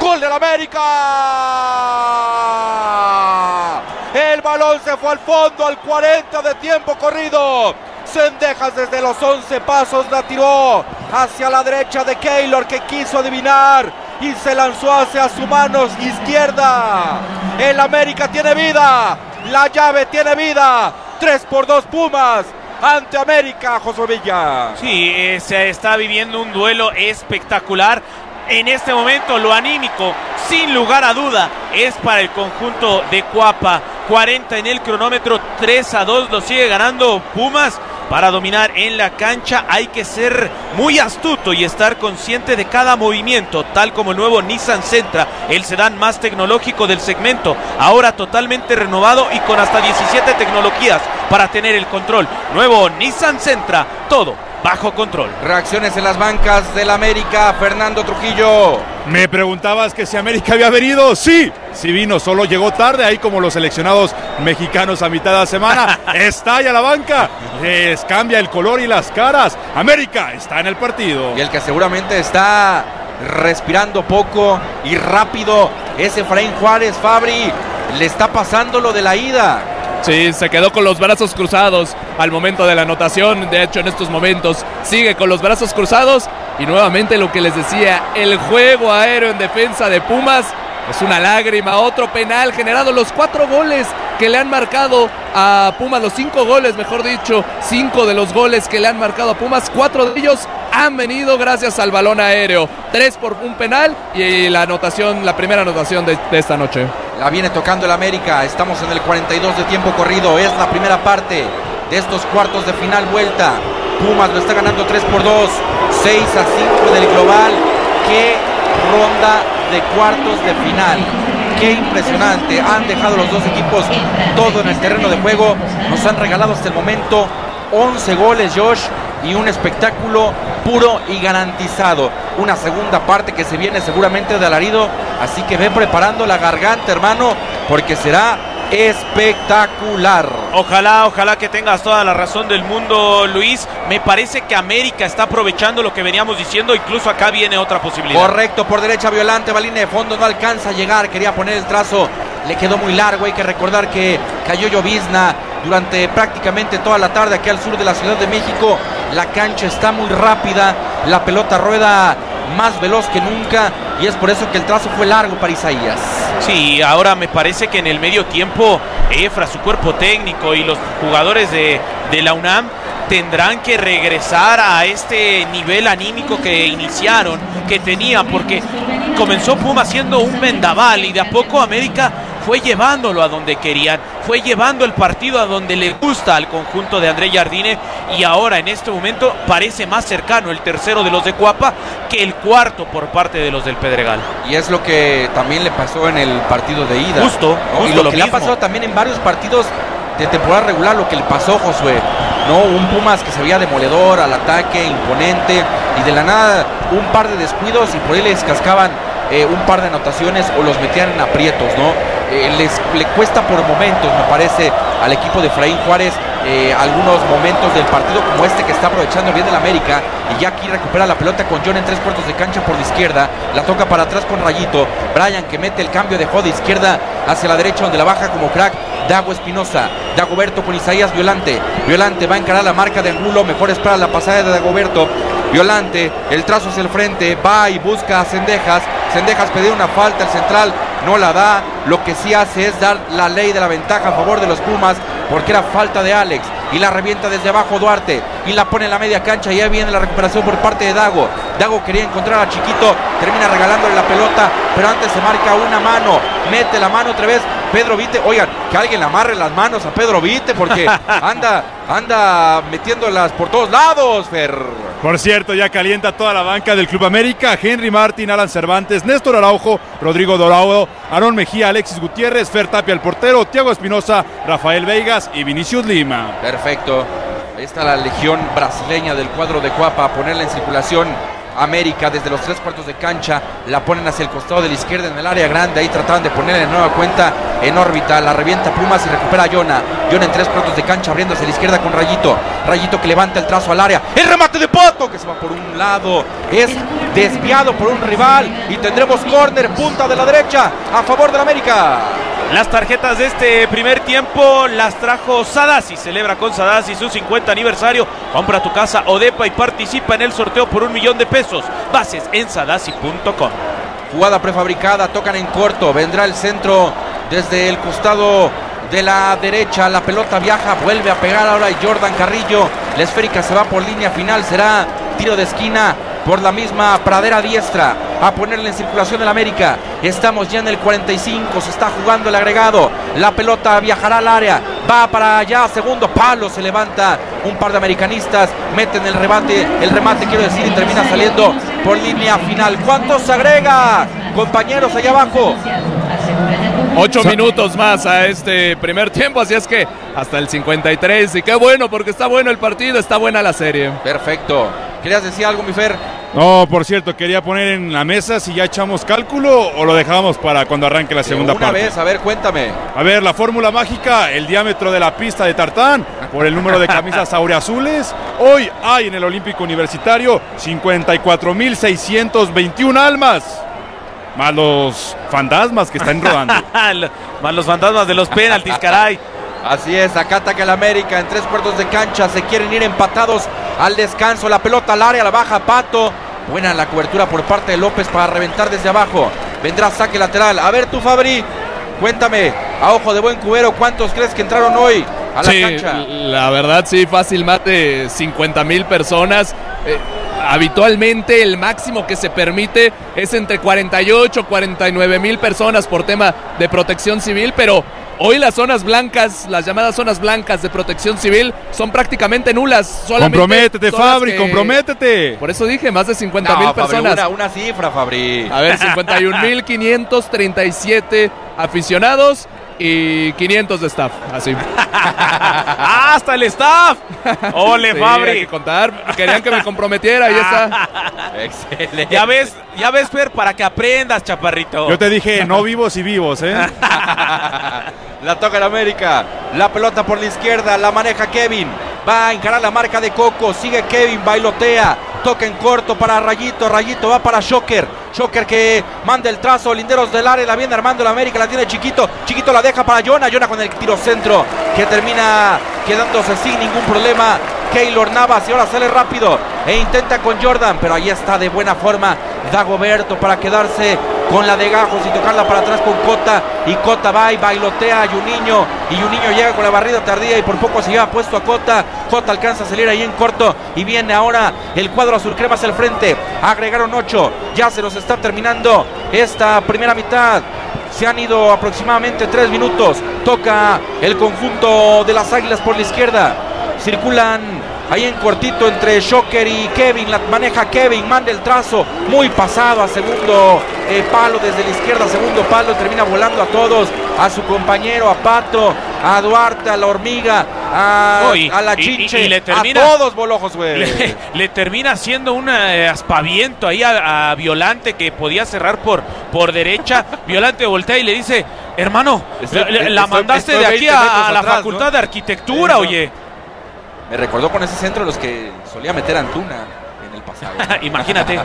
¡Gol del América! El balón se fue al fondo al 40 de tiempo corrido. Cendejas desde los 11 pasos la tiró hacia la derecha de Keylor, que quiso adivinar y se lanzó hacia su mano izquierda. El América tiene vida, la llave tiene vida. 3-2 Pumas ante América, Josué Villa. Sí, se está viviendo un duelo espectacular. En este momento lo anímico, sin lugar a duda, es para el conjunto de Cuapa. 40 en el cronómetro, 3-2 lo sigue ganando Pumas. Para dominar en la cancha hay que ser muy astuto y estar consciente de cada movimiento, tal como el nuevo Nissan Sentra, el sedán más tecnológico del segmento, ahora totalmente renovado y con hasta 17 tecnologías para tener el control. Nuevo Nissan Sentra, todo bajo control. Reacciones en las bancas del América, Fernando Trujillo. Me preguntabas que si América había venido. Sí vino, solo llegó tarde, ahí como los seleccionados mexicanos a mitad de semana. Estalla la banca, les cambia el color y las caras. América está en el partido. Y el que seguramente está respirando poco y rápido es Efraín Juárez. Fabri, le está pasando lo de la ida. Sí, se quedó con los brazos cruzados al momento de la anotación. De hecho, en estos momentos sigue con los brazos cruzados. Y nuevamente lo que les decía, el juego aéreo en defensa de Pumas es una lágrima. Otro penal generado, los 4 goles que le han marcado a Pumas, los 5 goles, mejor dicho, 5 de los goles que le han marcado a Pumas, 4 de ellos han venido gracias al balón aéreo. 3 por un penal y la primera anotación de esta noche. La viene tocando el América, estamos en el 42 de tiempo corrido, es la primera parte de estos cuartos de final vuelta. Pumas lo está ganando 3-2, 6-5 del global. ¡Qué ronda de cuartos de final! ¡Qué impresionante! Han dejado los dos equipos todo en el terreno de juego. Nos han regalado hasta el momento 11 goles, Josh, y un espectáculo puro y garantizado. Una segunda parte que se viene seguramente de alarido, así que ve preparando la garganta, hermano, porque será espectacular. Ojalá que tengas toda la razón del mundo, Luis. Me parece que América está aprovechando lo que veníamos diciendo, incluso acá viene otra posibilidad. Correcto, por derecha Violante, va línea de fondo, no alcanza a llegar, quería poner el trazo, le quedó muy largo. Hay que recordar que cayó llovizna durante prácticamente toda la tarde aquí al sur de la Ciudad de México. La cancha está muy rápida, la pelota rueda más veloz que nunca y es por eso que el trazo fue largo para Isaías. Sí, ahora me parece que en el medio tiempo Efra, su cuerpo técnico y los jugadores de la UNAM tendrán que regresar a este nivel anímico que iniciaron, que tenían, porque comenzó Puma siendo un vendaval y de a poco América fue llevándolo a donde querían, fue llevando el partido a donde le gusta al conjunto de André Jardine, y ahora en este momento parece más cercano el tercero de los de Cuapa que el cuarto por parte de los del Pedregal. Y es lo que también le pasó en el partido de ida. Justo y lo que le ha pasado también en varios partidos de temporada regular, lo que le pasó, Josué, ¿no? Un Pumas que se veía demoledor al ataque, imponente, y de la nada un par de descuidos y por ahí les cascaban un par de anotaciones o los metían en aprietos, ¿no? Le cuesta por momentos, me parece, al equipo de Efraín Juárez algunos momentos del partido como este que está aprovechando el bien del América, y ya aquí recupera la pelota con John en 3/4 de cancha por la izquierda, la toca para atrás con Rayito, Brian que mete el cambio, dejó de izquierda hacia la derecha donde la baja como crack Dago Espinosa, Dagoberto con Isaías Violante va a encarar la marca de Angulo, mejor espera la pasada de Dagoberto, Violante, el trazo hacia el frente, va y busca a Cendejas pedir una falta, el central no la da, lo que sí hace es dar la ley de la ventaja a favor de los Pumas, porque era falta de Alex, y la revienta desde abajo Duarte, y la pone en la media cancha, y ahí viene la recuperación por parte de Dago quería encontrar a Chiquito, termina regalándole la pelota, pero antes se marca una mano, mete la mano otra vez, Pedro Vite, oigan, que alguien le amarre las manos a Pedro Vite, porque anda metiéndolas por todos lados, Fer. Por cierto, ya calienta toda la banca del Club América. Henry Martín, Alan Cervantes, Néstor Araujo, Rodrigo Dorado, Aarón Mejía, Alexis Gutiérrez, Fer Tapia el portero, Thiago Espinosa, Rafael Veigas y Vinicius Lima. Perfecto. Ahí está la legión brasileña del cuadro de Cuapa a ponerla en circulación América desde los 3 cuartos de cancha, la ponen hacia el costado de la izquierda en el área grande, ahí trataban de ponerle de nueva cuenta en órbita, la revienta Pumas y recupera a Jonah en 3 cuartos de cancha abriéndose a la izquierda con Rayito que levanta el trazo al área, el remate de Pato que se va por un lado, es desviado por un rival y tendremos córner, punta de la derecha a favor del América. Las tarjetas de este primer tiempo las trajo Sadasi. Celebra con Sadasi su 50 aniversario. Compra tu casa Odepa y participa en el sorteo por $1,000,000. Bases en sadasi.com. Jugada prefabricada, tocan en corto. Vendrá el centro desde el costado de la derecha. La pelota viaja, vuelve a pegar ahora Jordan Carrillo. La esférica se va por línea final. Será tiro de esquina por la misma pradera diestra a ponerle en circulación el América. Estamos ya en el 45, se está jugando el agregado, la pelota viajará al área, va para allá, segundo palo, se levanta un par de americanistas, meten el remate quiero decir, y termina saliendo por línea final. ¿Cuántos se agrega, compañeros, allá abajo? 8 minutos más a este primer tiempo, así es que hasta el 53, y qué bueno, porque está bueno el partido, está buena la serie. Perfecto. ¿Querías decir algo, mi Fer? No, por cierto, quería poner en la mesa si ya echamos cálculo o lo dejamos para cuando arranque la segunda parte. Una vez, a ver, cuéntame. A ver, la fórmula mágica, el diámetro de la pista de tartán por el número de camisas aureazules. Hoy hay en el Olímpico Universitario 54,621 almas. Más los fantasmas que están rodando. Más los fantasmas de los penaltis, caray. Así es, acá ataca el América en 3 cuartos de cancha, se quieren ir empatados al descanso, la pelota al área, la baja Pato, buena la cobertura por parte de López para reventar desde abajo, vendrá saque lateral. A ver tú, Fabri, cuéntame, a ojo de buen cubero, ¿cuántos crees que entraron hoy a la cancha? La verdad sí, fácil mate, 50,000 personas. Habitualmente el máximo que se permite es entre 48 y 49,000 personas por tema de protección civil, pero hoy las zonas blancas, las llamadas zonas blancas de protección civil, son prácticamente nulas. Comprométete, Fabri, comprométete. Por eso dije, más de 50,000 personas. Una cifra, Fabri. A ver, 51,537 aficionados y 500 de staff, así. ¡Hasta el staff! ¡Ole, sí, Fabri! Hay que contar, querían que me comprometiera, ahí está. Excelente. Ya ves, Fer, para que aprendas, chaparrito. Yo te dije, no vivos y vivos, ¿eh? La toca el América, la pelota por la izquierda, la maneja Kevin. Va a encarar la marca de Coco, sigue Kevin, bailotea. Toca en corto para Rayito va para Shocker que manda el trazo, linderos del área, la viene armando la América, la tiene Chiquito la deja para Jonah con el tiro centro que termina quedándose sin ningún problema. Keylor Navas y ahora sale rápido e intenta con Jordan, pero ahí está de buena forma Dagoberto para quedarse con la de Gajos y tocarla para atrás con Cota, y Cota va y bailotea a Juninho, y Juninho llega con la barrida tardía y por poco se lleva puesto a Cota. Cota alcanza a salir ahí en corto y viene ahora el cuadro azul crema hacia el frente. Agregaron 8, ya se nos está terminando esta primera mitad. Se han ido aproximadamente 3 minutos. Toca el conjunto de las Águilas por la izquierda. Circulan ahí en cortito entre Shocker y Kevin. La maneja Kevin, manda el trazo muy pasado a segundo palo desde la izquierda, segundo palo. Termina volando a todos, a su compañero, a Pato, a Duarte, a la Hormiga, a la Chinche, le termina, a todos bolojos, güey. Le termina haciendo un aspaviento ahí a Violante, que podía cerrar por derecha. Violante voltea y le dice: hermano, la mandaste de aquí a la Facultad, ¿no?, de Arquitectura, oye. Me recordó con ese centro los que solía meter Antuna en el pasado. Imagínate.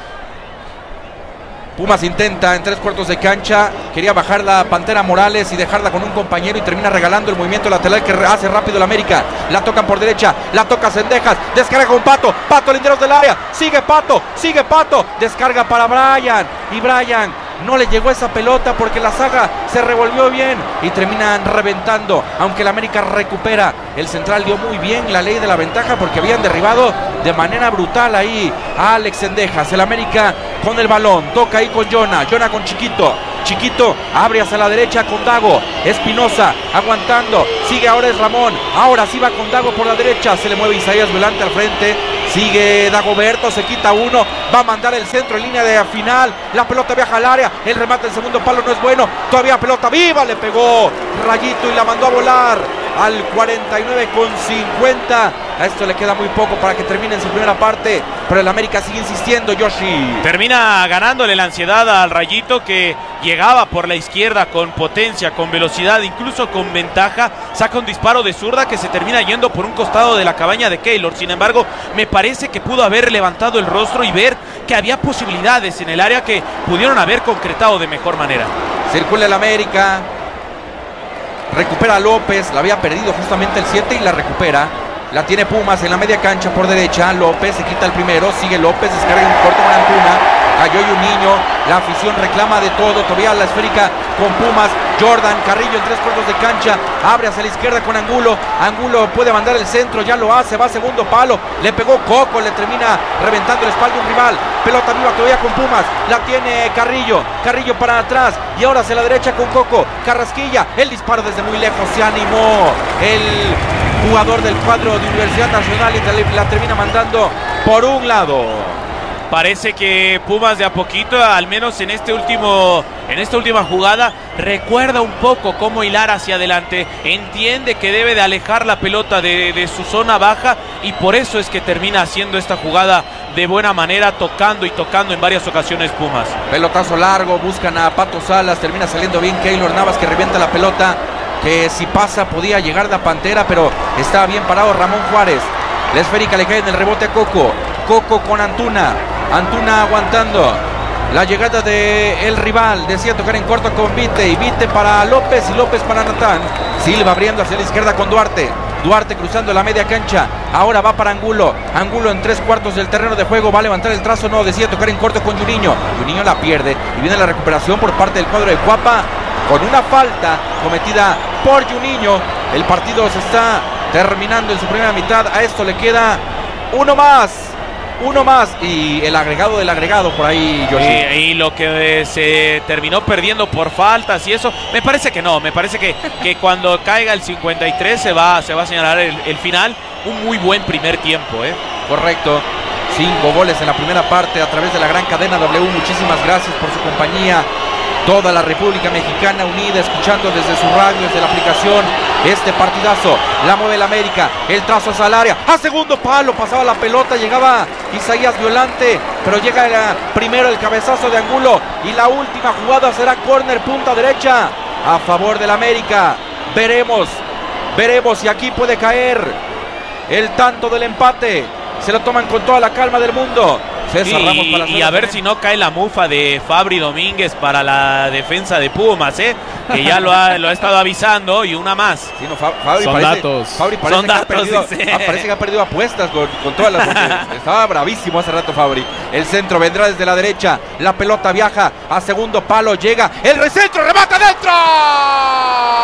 Pumas intenta en 3 cuartos de cancha, quería bajar la Pantera Morales y dejarla con un compañero y termina regalando el movimiento lateral que hace rápido el América. La tocan por derecha, la toca Cendejas, descarga con Pato, linderos del área, sigue Pato, descarga para Brian, y Brian no le llegó esa pelota porque la saga se revolvió bien y terminan reventando, aunque el América recupera. El central dio muy bien la ley de la ventaja porque habían derribado de manera brutal ahí a Alex Cendejas. El América con el balón, toca ahí con Jonah con Chiquito abre hacia la derecha con Dago, Espinosa aguantando, sigue ahora es Ramón, ahora sí va con Dago por la derecha, se le mueve Isaías Violante al frente, sigue Dagoberto, se quita uno, va a mandar el centro en línea de final, la pelota viaja al área, el remate del segundo palo no es bueno, todavía pelota viva, le pegó Rayito y la mandó a volar al 49 con 50 A esto le queda muy poco para que termine en su primera parte, pero el América sigue insistiendo, Yoshi. Termina ganándole la ansiedad al Rayito, que llegaba por la izquierda con potencia, con velocidad, incluso con ventaja. Saca un disparo de zurda que se termina yendo por un costado de la cabaña de Keylor. Sin embargo, me parece que pudo haber levantado el rostro y ver que había posibilidades en el área que pudieron haber concretado de mejor manera. Circula el América, recupera a López, la había perdido justamente el 7 y la recupera. La tiene Pumas en la media cancha por derecha. López se quita el primero, sigue López, descarga un corto con Antuna. Cayó y un niño, la afición reclama de todo. Todavía la esférica con Pumas. Jordan Carrillo en 3/4 de cancha, abre hacia la izquierda con Angulo. Angulo puede mandar el centro, ya lo hace, va a segundo palo. Le pegó Coco, le termina reventando la espalda a un rival. Pelota viva todavía con Pumas, la tiene Carrillo. Carrillo para atrás y ahora hacia la derecha con Coco. Carrasquilla, el disparo desde muy lejos, se animó el jugador del cuadro de Universidad Nacional y la termina mandando por un lado. Parece que Pumas de a poquito, al menos en esta última jugada, recuerda un poco cómo hilar hacia adelante. Entiende que debe de alejar la pelota de su zona baja y por eso es que termina haciendo esta jugada de buena manera, tocando y tocando en varias ocasiones Pumas. Pelotazo largo, buscan a Pato Salas, termina saliendo bien Keylor Navas, que revienta la pelota, que si pasa podía llegar la Pantera, pero está bien parado Ramón Juárez. La esférica le cae en el rebote a Coco. Coco con Antuna. Antuna aguantando la llegada del rival. Decía tocar en corto con Vite. Y Vite para López y López para Natán. Silva abriendo hacia la izquierda con Duarte. Duarte cruzando la media cancha. Ahora va para Angulo. Angulo en 3/4 del terreno de juego. Va a levantar el trazo. No, decía tocar en corto con Juninho. Juninho la pierde. Y viene la recuperación por parte del cuadro de Cuapa. Con una falta cometida por Juninho. El partido se está terminando en su primera mitad. A esto le queda uno más y el agregado del agregado por ahí, Yoshi. Y lo que se terminó perdiendo por faltas y eso, me parece que no, me parece que cuando caiga el 53 se va a señalar el final. Un muy buen primer tiempo, Correcto. 5 goles en la primera parte a través de la gran cadena W. Muchísimas gracias por su compañía. Toda la República Mexicana unida, escuchando desde su radio, desde la aplicación, este partidazo. La mueve el América, el trazo hacia el área, a segundo palo, pasaba la pelota, llegaba Isaías Violante, pero llega primero el cabezazo de Angulo, y la última jugada será córner, punta derecha, a favor del América. Veremos si aquí puede caer el tanto del empate. Se lo toman con toda la calma del mundo. Y a ver si no cae la mufa de Fabri Domínguez para la defensa de Pumas, que ya lo ha estado avisando, y una más. Sí, no, Fabri son parece, datos. Fabri parece son que datos, parece que ha perdido apuestas con todas las... Estaba bravísimo hace rato Fabri. El centro vendrá desde la derecha. La pelota viaja a segundo palo. Llega el recentro, remata dentro.